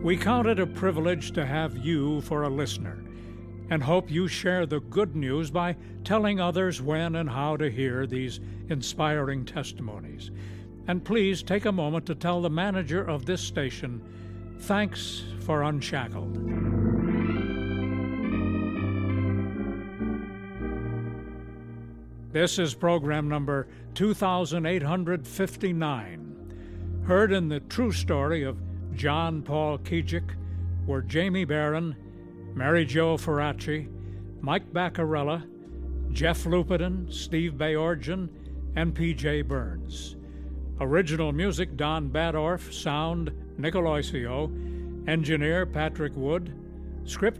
We count it a privilege to have you for a listener and hope you share the good news by telling others when and how to hear these inspiring testimonies. And please take a moment to tell the manager of this station, thanks for Unshackled. This is program number 2859. Heard in the true story of John Paul Kijik were Jamie Barron, Mary Jo Ferracci, Mike Baccarella, Jeff Lupiden, Steve Bayorgian, and P.J. Burns. Original music, Don Badorf. Sound, Nicoloisio. Engineer, Patrick Wood. Script